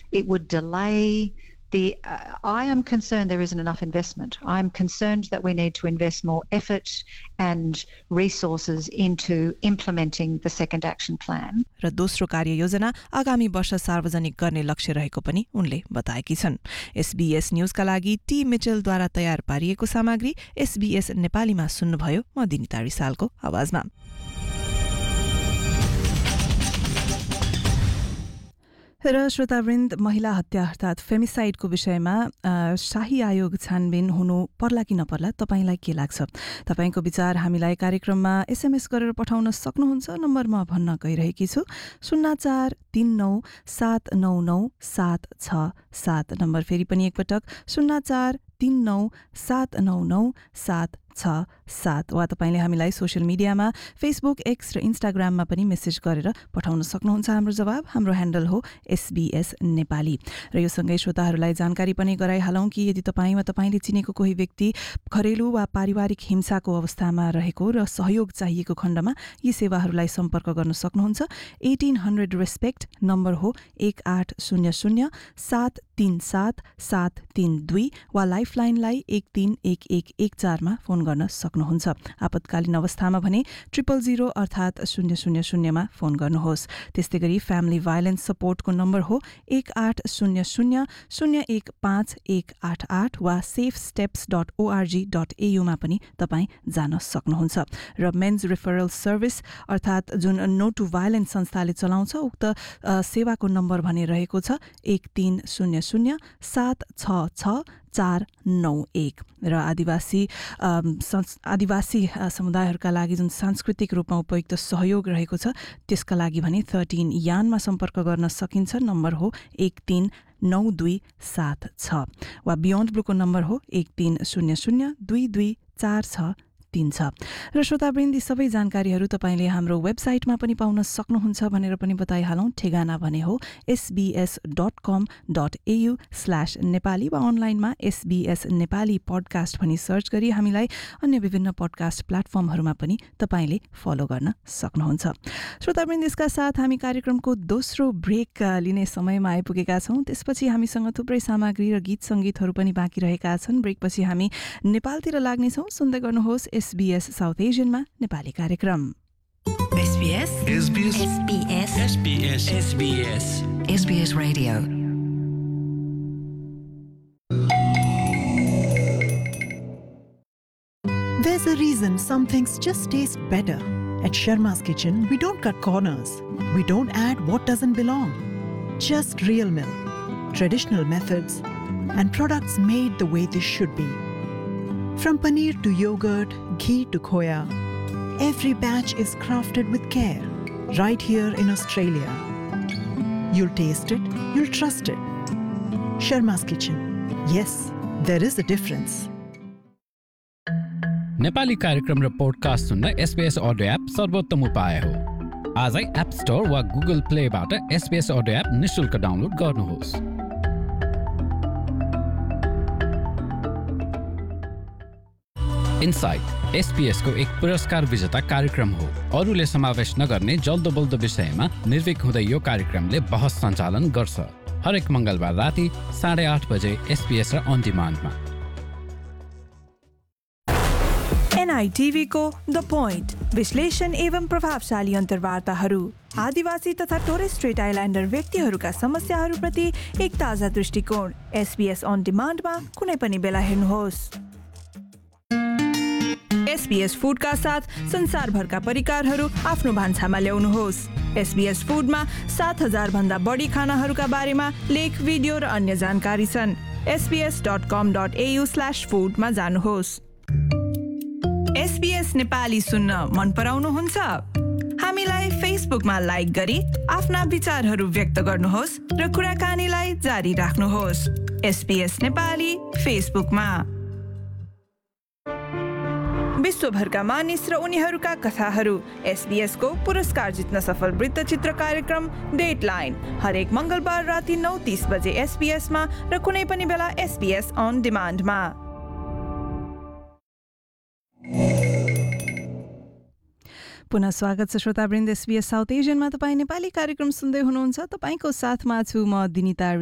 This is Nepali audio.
It would delay the. I am concerned there isn't enough investment. I'm concerned that we need to invest more effort and resources into implementing the second action plan. र दोस्रो कार्ययोजना आगामी वर्ष सार्वजनिक गर्ने लक्ष्य रहेको पनि उनले बताएकी छन्। SBS न्यूजका लागि टी मिचेलद्वारा तयार पारिएको सामग्री SBS नेपालीमा सुन्नुभयो। म दिनिता रिसालको आवाजमा। र श्रोतावृन्द, महिला हत्या अर्थात् फेमिसाइडको विषयमा शाही आयोग छानबिन हुनु पर्ला कि नपर्ला, तपाईलाई के लाग्छ? तपाईको विचार हामीलाई कार्यक्रममा SMS गरेर पठाउन सक्नुहुन्छ। नम्बर म भन्न गइरहेकी छु 0439799767 नम्बर फेरि पनि एकपटक 0439799767 वा तपाईले हामीलाई सोशल मिडियामा फेसबुक, एक्स र इन्स्टाग्राममा पनि मेसेज गरेर पठाउन सक्नुहुन्छ। हाम्रो जवाब, हाम्रो ह्यान्डल हो SBS नेपाली। र यो सँगै श्रोताहरूलाई जानकारी पनि गराइहालौँ कि यदि तपाईँ वा तपाईले चिनेको कोही व्यक्ति घरेलु वा पारिवारिक हिंसाको अवस्थामा रहेको र सहयोग चाहिएको खण्डमा यी सेवाहरूलाई सम्पर्क गर्न सक्नुहुन्छ। 1800 रेस्पेक्ट नम्बर हो 1800-737-732 वा लाइफलाइनलाई 1311114 मा फोन गर्न सक्नुहुन्छ। आपतकालीन अवस्थामा भने 000 अर्थात् 000 मा फोन गर्नुहोस्। त्यस्तै गरी फ्यामिली भाइलेन्स सपोर्टको नम्बर हो 1800-015188 वा safesteps.org.au मा पनि तपाईँ जान सक्नुहुन्छ। र मेन्स रेफरल सर्भिस अर्थात् जुन नो टु भाइलेन्स संस्थाले चलाउँछ उक्त सेवाको नम्बर भने रहेको छ 1300-766-491 र आदिवासी समुदायहरूका लागि जुन सांस्कृतिक रूपमा उपयुक्त सहयोग रहेको छ त्यसका लागि भने 13 यानमा सम्पर्क गर्न सकिन्छ। नम्बर हो 13926 वा बियोन्ड ब्लूको नम्बर हो 1300-224636 र श्रोतावृन्द, यी सबै जानकारीहरू तपाईले हाम्रो वेबसाइटमा पनि पाउन सक्नुहुन्छ भनेर पनि बताइहालौँ। ठेगाना भने हो sbs.com.au/नेपाली वा अनलाइनमा SBS नेपाली पडकास्ट भनी सर्च गरी हामीलाई अन्य विभिन्न पडकास्ट प्लेटफर्महरूमा पनि तपाईले फलो गर्न सक्नुहुन्छ। श्रोतावृन्द, यसका साथ हामी कार्यक्रमको दोस्रो ब्रेक लिने समयमा आइपुगेका छौँ। त्यसपछि हामीसँग थुप्रै सामग्री र गीत सङ्गीतहरू पनि बाँकी रहेका छन्। ब्रेकपछि हामी नेपालतिर लाग्नेछौँ। सुन्दै गर्नुहोस् SBS साउथ एशियनमा नेपाली कार्यक्रम। SBS SBS SBS SBS SBS SBS Radio. There's a reason some things just taste better. At Sharma's Kitchen, we don't cut corners. We don't add what doesn't belong. Just real milk, traditional methods, and products made the way they should be. From paneer to yogurt, ghee to khoya, every batch is crafted with care, right here in Australia. You'll taste it, you'll trust it. Sharma's Kitchen. Yes, there is a difference. Nepali कार्यक्रम र पोडकास्ट सुन्न SBS अडियो एप सर्वोत्तम उपाय हो। आजै एप स्टोर वा गुगल प्लेबाट SBS अडियो एप निशुल्क डाउनलोड गर्नुहोस्। इनसाइट SBS को एक पुरस्कार विजेता कार्यक्रम हो। अरूले समावेश नगर्ने जल्दो बल्दो विषयमा निर्भीक हुँदै यो कार्यक्रमले बहस सञ्चालन गर्छ। हरेक मंगलबार राति 8:30 बजे SBS र अन डिमान्डमा। NITV को द पोइन्ट विश्लेषण एवं प्रभावशाली अन्तर्वार्ताहरू आदिवासी तथा टोरेस स्ट्रेट आइल्यान्डर व्यक्तिहरूका समस्याहरूप्रति एक ताजा दृष्टिकोण। SBS अन डिमान्डमा कुनै पनि बेला हेर्नुहोस्। SBS फूडका साथ संसारभरका परिकारहरू आफ्नो भान्सामा ल्याउनुहोस्। SBS फूडमा 7000 भन्दा बढी खानाहरूका बारेमा लेख, भिडियो र अन्य जानकारी छन्। sbs.com.au/food मा जानुहोस्। SBS नेपाली सुन्न मन पराउनुहुन्छ? हामीलाई फेसबुकमा लाइक गरी आफ्ना विचारहरू व्यक्त गर्नुहोस् र कुराकानीलाई जारी राख्नुहोस्। SBS नेपाली फेसबुकमा। विश्वभरका मानिस र उनीहरूका कथाहरू SBS को पुरस्कार जित्न सफल वृत्तचित्र कार्यक्रम डेडलाइन हरेक मंगलबार राति 9:30 बजे SBS मा र कुनै पनि बेला SBS अन डिमान्डमा। पुनः स्वागत छ श्रोतावृन्द। SBS साउथ एशियनमा तपाईँ नेपाली कार्यक्रम सुन्दै हुनुहुन्छ। तपाईको साथमा छु म दिनिता